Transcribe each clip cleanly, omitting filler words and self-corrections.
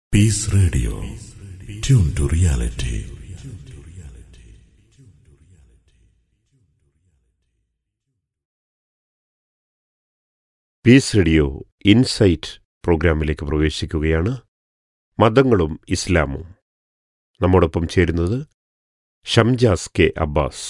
Piece radio, tune to reality. Piece radio insight പ്രോഗ്രാമിലേക്ക് പ്രവേശിക്കുകയാണ്. മതങ്ങളും ഇസ്ലാമും. നമ്മോടൊപ്പം ചേരുന്നത് ഷംജാസ് കെ അബ്ബാസ്.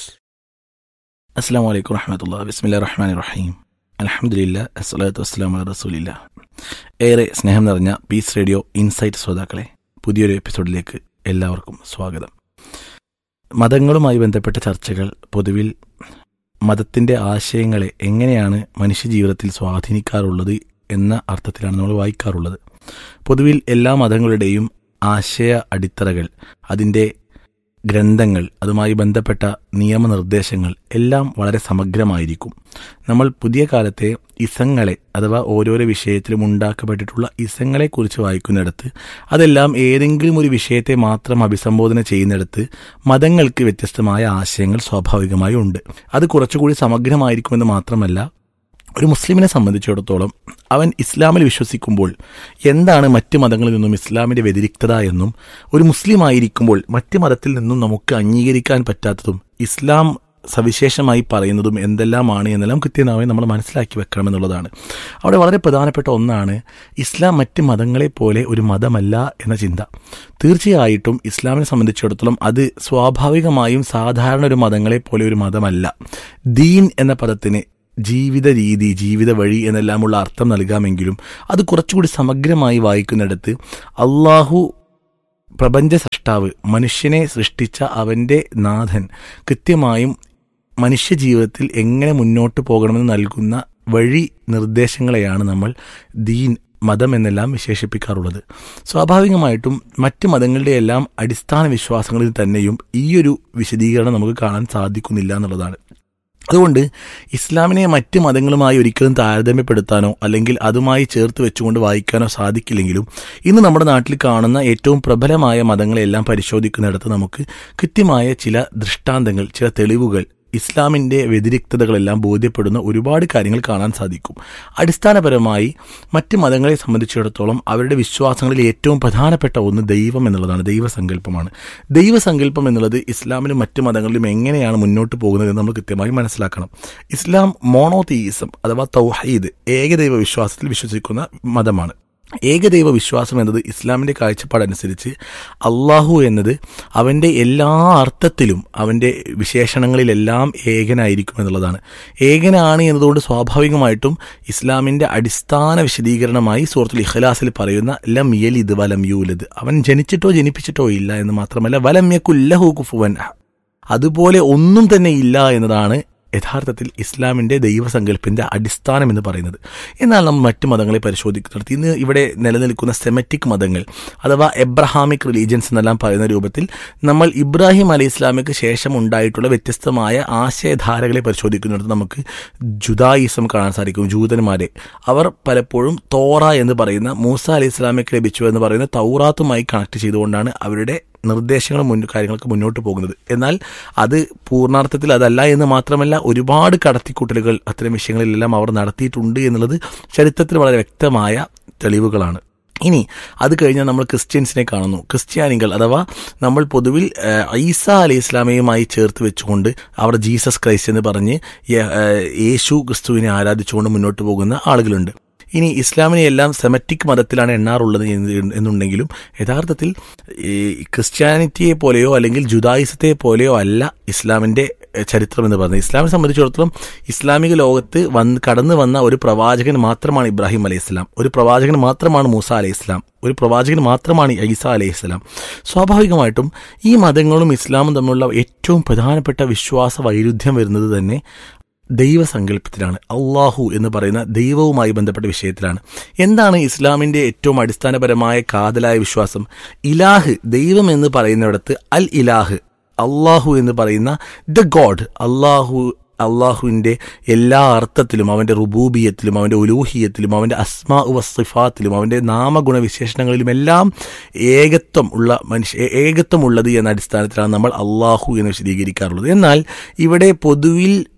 അസ്സലാമു അലൈക്കും വറഹ്മത്തുള്ളാഹി. ബിസ്മില്ലാഹിർ റഹ്മാനിർ റഹീം. അൽഹംദുലില്ലാഹ് അസ്സലാത്തു വസ്സലാമു അലാ റസൂലില്ലാഹ്. ഏറെ സ്നേഹം നിറഞ്ഞ പീസ് റേഡിയോ ഇൻസൈറ്റ് ശ്രോതാക്കളെ, പുതിയൊരു എപ്പിസോഡിലേക്ക് എല്ലാവർക്കും സ്വാഗതം. മതങ്ങളുമായി ബന്ധപ്പെട്ട ചർച്ചകൾ പൊതുവിൽ മതത്തിൻ്റെ ആശയങ്ങളെ എങ്ങനെയാണ് മനുഷ്യജീവിതത്തിൽ സ്വാധീനിക്കാറുള്ളത് എന്ന അർത്ഥത്തിലാണ് നമ്മൾ വായിക്കാറുള്ളത്. പൊതുവിൽ എല്ലാ മതങ്ങളുടെയും ആശയ അടിത്തറകൾ, അതിൻ്റെ ഗ്രന്ഥങ്ങൾ, അതുമായി ബന്ധപ്പെട്ട നിയമനിർദ്ദേശങ്ങൾ എല്ലാം വളരെ സമഗ്രമായിരിക്കും. നമ്മൾ പുതിയ കാലത്തെ ഇസങ്ങളെ അഥവാ ഓരോരോ വിഷയത്തിലും ഉണ്ടാക്കപ്പെട്ടിട്ടുള്ള ഇസങ്ങളെക്കുറിച്ച് വായിക്കുന്നിടത്ത് അതെല്ലാം ഏതെങ്കിലും ഒരു വിഷയത്തെ മാത്രം അഭിസംബോധന ചെയ്യുന്നിടത്ത് മതങ്ങൾക്ക് വ്യത്യസ്തമായ ആശയങ്ങൾ സ്വാഭാവികമായി ഉണ്ട്. അത് കുറച്ചുകൂടി സമഗ്രമായിരിക്കുമെന്ന് മാത്രമല്ല, ഒരു മുസ്ലിമിനെ സംബന്ധിച്ചിടത്തോളം അവൻ ഇസ്ലാമിൽ വിശ്വസിക്കുമ്പോൾ എന്താണ് മറ്റ് മതങ്ങളിൽ നിന്നും ഇസ്ലാമിൻ്റെ വ്യതിരിക്തത എന്നും, ഒരു മുസ്ലിം ആയിരിക്കുമ്പോൾ മറ്റ് മതത്തിൽ നിന്നും നമുക്ക് അംഗീകരിക്കാൻ പറ്റാത്തതും ഇസ്ലാം സവിശേഷമായി പറയുന്നതും എന്തെല്ലാമാണ് എന്നെല്ലാം കൃത്യമായി നമ്മൾ മനസ്സിലാക്കി വെക്കണമെന്നുള്ളതാണ്. അവിടെ വളരെ പ്രധാനപ്പെട്ട ഒന്നാണ് ഇസ്ലാം മറ്റ് മതങ്ങളെപ്പോലെ ഒരു മതമല്ല എന്ന ചിന്ത. തീർച്ചയായിട്ടും ഇസ്ലാമിനെ സംബന്ധിച്ചിടത്തോളം അത് സ്വാഭാവികമായും സാധാരണ ഒരു മതങ്ങളെപ്പോലെ ഒരു മതമല്ല. ദീൻ എന്ന പദത്തിന് ജീവിത രീതി, ജീവിത വഴി എന്നെല്ലാമുള്ള അർത്ഥം നൽകാമെങ്കിലും അത് കുറച്ചുകൂടി സമഗ്രമായി വായിക്കുന്നിടത്ത് അള്ളാഹു പ്രപഞ്ച സൃഷ്ടാവ്, മനുഷ്യനെ സൃഷ്ടിച്ച അവൻ്റെ നാഥൻ കൃത്യമായും മനുഷ്യജീവിതത്തിൽ എങ്ങനെ മുന്നോട്ട് പോകണമെന്ന് നൽകുന്ന വഴി നിർദ്ദേശങ്ങളെയാണ് നമ്മൾ ദീൻ, മതം എന്നെല്ലാം വിശേഷിപ്പിക്കാറുള്ളത്. സ്വാഭാവികമായിട്ടും മറ്റ് മതങ്ങളുടെ എല്ലാം അടിസ്ഥാന വിശ്വാസങ്ങളിൽ തന്നെയും ഈയൊരു വിശദീകരണം നമുക്ക് കാണാൻ സാധിക്കുന്നില്ല എന്നുള്ളതാണ്. അതുകൊണ്ട് ഇസ്ലാമിനെ മറ്റ് മതങ്ങളുമായി ഒരിക്കലും താരതമ്യപ്പെടുത്താനോ അല്ലെങ്കിൽ അതുമായി ചേർത്ത് വെച്ചുകൊണ്ട് വായിക്കാനോ സാധിക്കില്ലെങ്കിലും ഇന്ന് നമ്മുടെ നാട്ടിൽ കാണുന്ന ഏറ്റവും പ്രബലമായ മതങ്ങളെല്ലാം പരിശോധിക്കുന്നിടത്ത് നമുക്ക് കൃത്യമായ ചില ദൃഷ്ടാന്തങ്ങൾ, ചില തെളിവുകൾ, ഇസ്ലാമിൻ്റെ വ്യതിരിക്തതകളെല്ലാം ബോധ്യപ്പെടുന്ന ഒരുപാട് കാര്യങ്ങൾ കാണാൻ സാധിക്കും. അടിസ്ഥാനപരമായി മറ്റ് മതങ്ങളെ സംബന്ധിച്ചിടത്തോളം അവരുടെ വിശ്വാസങ്ങളിൽ ഏറ്റവും പ്രധാനപ്പെട്ട ഒന്ന് ദൈവം എന്നുള്ളതാണ്, ദൈവസങ്കല്പമാണ്. ദൈവസങ്കല്പം എന്നുള്ളത് ഇസ്ലാമിലും മറ്റ് മതങ്ങളിലും എങ്ങനെയാണ് മുന്നോട്ട് പോകുന്നത് എന്ന് നമ്മൾ കൃത്യമായി മനസ്സിലാക്കണം. ഇസ്ലാം മോണോതീയിസം അഥവാ തൗഹീദ്, ഏകദൈവ വിശ്വാസത്തിൽ വിശ്വസിക്കുന്ന മതമാണ്. ഏകദൈവ വിശ്വാസം എന്നത് ഇസ്ലാമിൻ്റെ കാഴ്ചപ്പാടനുസരിച്ച് അള്ളാഹു എന്നത് അവൻ്റെ എല്ലാ അർത്ഥത്തിലും അവൻ്റെ വിശേഷണങ്ങളിലെല്ലാം ഏകനായിരിക്കും എന്നുള്ളതാണ്. ഏകനാണ് എന്നതുകൊണ്ട് സ്വാഭാവികമായിട്ടും ഇസ്ലാമിൻ്റെ അടിസ്ഥാന വിശദീകരണമായി സൂറത്തുൽ ഇഖ്ലാസിൽ പറയുന്ന ലം യലിദ് വലം യൂലദ്, അവൻ ജനിച്ചിട്ടോ ജനിപ്പിച്ചിട്ടോ ഇല്ല എന്ന് മാത്രമല്ല വലം യകുൽ ലഹു കുഫുവൻ, അതുപോലെ ഒന്നും തന്നെ ഇല്ല എന്നതാണ് യഥാർത്ഥത്തിൽ ഇസ്ലാമിൻ്റെ ദൈവസങ്കല്പത്തിൻ്റെ അടിസ്ഥാനം എന്ന് പറയുന്നത്. എന്നാൽ നമ്മൾ മറ്റ് മതങ്ങളെ പരിശോധിക്കുന്നിടത്ത് ഇന്ന് ഇവിടെ നിലനിൽക്കുന്ന സെമറ്റിക് മതങ്ങൾ അഥവാ എബ്രഹാമിക് റിലീജിയൻസ് എന്നെല്ലാം പറയുന്ന രൂപത്തിൽ നമ്മൾ ഇബ്രാഹിം അലൈഹി ഇസ്ലാമിക്ക് ശേഷം ഉണ്ടായിട്ടുള്ള വ്യത്യസ്തമായ ആശയധാരകളെ പരിശോധിക്കുന്നിടത്ത് നമുക്ക് ജുദായിസം കാണാൻ സാധിക്കും. ജൂതന്മാരെ അവർ പലപ്പോഴും തോറ എന്ന് പറയുന്ന മൂസ അലൈഹി ഇസ്ലാമിക്ക് ലഭിച്ചു എന്ന് പറയുന്ന തൗറാത്തുമായി കണക്ട് ചെയ്തുകൊണ്ടാണ് അവരുടെ നിർദ്ദേശങ്ങളും കാര്യങ്ങൾക്ക് മുന്നോട്ട് പോകുന്നത്. എന്നാൽ അത് പൂർണ്ണാർത്ഥത്തിൽ അതല്ല എന്ന് മാത്രമല്ല, ഒരുപാട് കടത്തിക്കൂട്ടലുകൾ അത്തരം വിഷയങ്ങളിലെല്ലാം അവർ നടത്തിയിട്ടുണ്ട് എന്നുള്ളത് ചരിത്രത്തിൽ വളരെ വ്യക്തമായ തെളിവുകളാണ്. ഇനി അത് കഴിഞ്ഞാൽ നമ്മൾ ക്രിസ്ത്യൻസിനെ കാണുന്നു. ക്രിസ്ത്യാനികൾ അഥവാ നമ്മൾ പൊതുവിൽ ഈസ അലൈഹി ഇസ്ലാമയുമായി ചേർത്ത് വെച്ചുകൊണ്ട് അവർ ജീസസ് ക്രൈസ്റ്റ് എന്ന് പറഞ്ഞ് യേശു ക്രിസ്തുവിനെ ആരാധിച്ചുകൊണ്ട് മുന്നോട്ട് പോകുന്ന ആളുകളുണ്ട്. ഇനി ഇസ്ലാമിനെ എല്ലാം സെമറ്റിക് മതത്തിലാണ് എണ്ണാറുള്ളത് എന്നുണ്ടെങ്കിലും യഥാർത്ഥത്തിൽ ഈ ക്രിസ്ത്യാനിറ്റിയെ പോലെയോ അല്ലെങ്കിൽ ജുദായിസത്തെ പോലെയോ അല്ല ഇസ്ലാമിൻ്റെ ചരിത്രം എന്ന് പറയുന്നത്. ഇസ്ലാമിനെ സംബന്ധിച്ചിടത്തോളം ഇസ്ലാമിക ലോകത്ത് കടന്നു വന്ന ഒരു പ്രവാചകൻ മാത്രമാണ് ഇബ്രാഹിം അലൈഹി ഇസ്ലാം, ഒരു പ്രവാചകൻ മാത്രമാണ് മൂസ അലൈഹി ഇസ്ലാം, ഒരു പ്രവാചകൻ മാത്രമാണ് ഈസ അലൈഹി ഇസ്ലാം. സ്വാഭാവികമായിട്ടും ഈ മതങ്ങളും ഇസ്ലാമും തമ്മിലുള്ള ഏറ്റവും പ്രധാനപ്പെട്ട വിശ്വാസ വൈരുദ്ധ്യം വരുന്നത് തന്നെ ദൈവസങ്കല്പത്തിലാണ്. അള്ളാഹു എന്ന് പറയുന്ന ദൈവവുമായി ബന്ധപ്പെട്ട വിഷയത്തിലാണ്. എന്താണ് ഇസ്ലാമിൻ്റെ ഏറ്റവും അടിസ്ഥാനപരമായ കാതലായ വിശ്വാസം? ഇലാഹ്, ദൈവം എന്ന് പറയുന്നിടത്ത് അൽ ഇലാഹ്, അള്ളാഹു എന്ന് പറയുന്ന ദ ഗോഡ്, അള്ളാഹുവിൻ്റെ എല്ലാ അർത്ഥത്തിലും, അവൻ്റെ റുബൂബിയത്തിലും അവൻ്റെ ഉലൂഹിയത്തിലും അവൻ്റെ അസ്മാ വസിഫാത്തിലും അവൻ്റെ നാമഗുണവിശേഷണങ്ങളിലുമെല്ലാം ഏകത്വമുള്ളത് എന്ന അടിസ്ഥാനത്തിലാണ് നമ്മൾ അള്ളാഹു എന്ന് വിശദീകരിക്കാറുള്ളത്. എന്നാൽ ഇവിടെ പൊതുവിൽ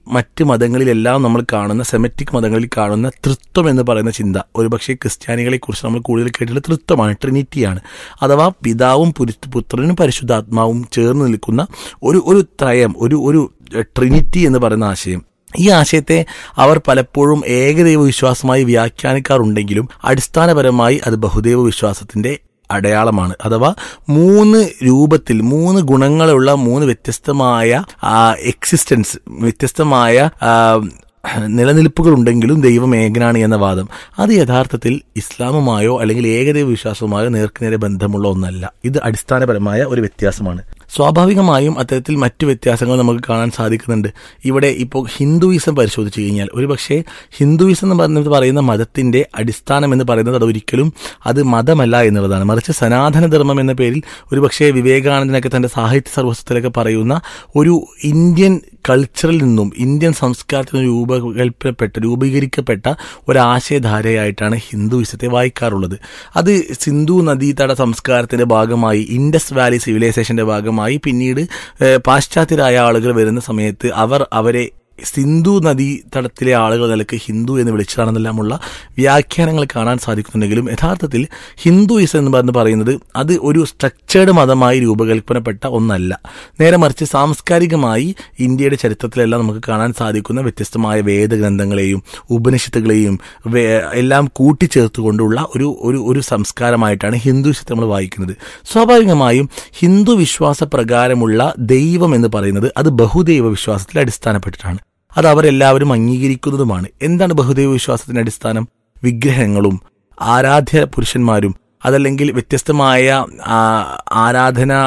മറ്റ് മതങ്ങളിലെല്ലാം നമ്മൾ കാണുന്ന സെമറ്റിക് മതങ്ങളിൽ കാണുന്ന തൃത്വം എന്ന് പറയുന്ന ചിന്ത, ഒരുപക്ഷെ ക്രിസ്ത്യാനികളെ കുറിച്ച് നമ്മൾ കൂടുതൽ കേട്ടിട്ടുള്ള തൃത്വമാണ്, ട്രിനിറ്റിയാണ്. അഥവാ പിതാവും പുത്രനും പരിശുദ്ധാത്മാവും ചേർന്ന് നിൽക്കുന്ന ഒരു ത്രയം, ഒരു ട്രിനിറ്റി എന്ന് പറയുന്ന ആശയം. ഈ ആശയത്തെ അവർ പലപ്പോഴും ഏകദൈവ വിശ്വാസമായി വ്യാഖ്യാനിക്കാറുണ്ടെങ്കിലും അടിസ്ഥാനപരമായി അത് ബഹുദൈവ വിശ്വാസത്തിന്റെ അടയാളമാണ്. അഥവാ 3 രൂപത്തിൽ 3 ഗുണങ്ങളുള്ള 3 വ്യത്യസ്തമായ എക്സിസ്റ്റൻസ്, വ്യത്യസ്തമായ നിലനിൽപ്പുകൾ ഉണ്ടെങ്കിലും ദൈവം ഏകനാണ് എന്ന വാദം അത് യഥാർത്ഥത്തിൽ ഇസ്ലാമുമായോ അല്ലെങ്കിൽ ഏകദൈവ വിശ്വാസവുമായോ നേർക്കുനേരെ ബന്ധമുള്ള ഒന്നല്ല. ഇത് അടിസ്ഥാനപരമായ ഒരു വ്യത്യാസമാണ്. സ്വാഭാവികമായും അത്തരത്തിൽ മറ്റു വ്യത്യാസങ്ങൾ നമുക്ക് കാണാൻ സാധിക്കുന്നുണ്ട്. ഇവിടെ ഇപ്പോൾ ഹിന്ദുയിസം പരിശോധിച്ചു കഴിഞ്ഞാൽ ഒരുപക്ഷെ ഹിന്ദുയിസം എന്ന് പറയുന്ന മതത്തിന്റെ അടിസ്ഥാനം എന്ന് പറയുന്നത് അത് ഒരിക്കലും അത് മതമല്ല എന്നുള്ളതാണ്. മറിച്ച് സനാതനധർമ്മം എന്ന പേരിൽ ഒരുപക്ഷെ വിവേകാനന്ദനൊക്കെ തന്റെ സാഹിത്യ സർവസ്വത്തിലൊക്കെ പറയുന്ന ഒരു ഇന്ത്യൻ കൾച്ചറിൽ നിന്നും ഇന്ത്യൻ സംസ്കാരത്തിൽ നിന്നും രൂപീകരിക്കപ്പെട്ട ഒരാശയധാരയായിട്ടാണ് ഹിന്ദുയിസത്തെ വായിക്കാറുള്ളത്. അത് സിന്ധു നദീതട സംസ്കാരത്തിന്റെ ഭാഗമായി, ഇൻഡസ് വാലി സിവിലൈസേഷന്റെ ഭാഗമായി പിന്നീട് പാശ്ചാത്യരായ ആളുകൾ വരുന്ന സമയത്ത് അവരെ സിന്ധു നദീ തടത്തിലെ ആളുകൾ നിലക്ക് ഹിന്ദു എന്ന് വിളിച്ചതാണെന്നെല്ലാമുള്ള വ്യാഖ്യാനങ്ങൾ കാണാൻ സാധിക്കുന്നുണ്ടെങ്കിലും യഥാർത്ഥത്തിൽ ഹിന്ദുയിസം എന്ന് പറയുന്നത് അത് ഒരു സ്ട്രക്ചേർഡ് മതമായി രൂപകൽപ്പനപ്പെട്ട ഒന്നല്ല. നേരെ മറിച്ച് സാംസ്കാരികമായി ഇന്ത്യയുടെ ചരിത്രത്തിലെല്ലാം നമുക്ക് കാണാൻ സാധിക്കുന്ന വ്യത്യസ്തമായ വേദഗ്രന്ഥങ്ങളെയും ഉപനിഷത്തുകളെയും എല്ലാം കൂട്ടിച്ചേർത്തുകൊണ്ടുള്ള ഒരു സംസ്കാരമായിട്ടാണ് ഹിന്ദുയിസത്തെ നമ്മൾ വായിക്കുന്നത്. സ്വാഭാവികമായും ഹിന്ദു വിശ്വാസ പ്രകാരമുള്ള ദൈവം എന്ന് പറയുന്നത് അത് ബഹുദൈവ വിശ്വാസത്തിൽ അടിസ്ഥാനപ്പെട്ടിട്ടാണ്. അത് അവരെല്ലാവരും അംഗീകരിക്കുന്നതുമാണ്. എന്താണ് ബഹുദൈവ വിശ്വാസത്തിന്റെ അടിസ്ഥാനം? വിഗ്രഹങ്ങളും ആരാധ്യ പുരുഷന്മാരും അതല്ലെങ്കിൽ വ്യത്യസ്തമായ ആരാധന